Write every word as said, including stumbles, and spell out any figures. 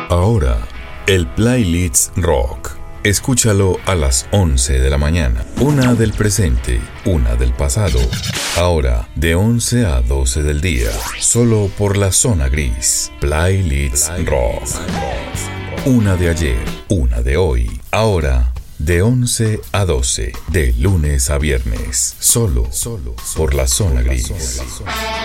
Ahora, el Playlist Rock. Escúchalo a las once de la mañana. Una del presente, una del pasado. Ahora, de once a doce del día. Solo por la zona gris. Playlist Rock. Una de ayer, una de hoy. Ahora, de once a doce. De lunes a viernes. Solo, solo por la zona gris.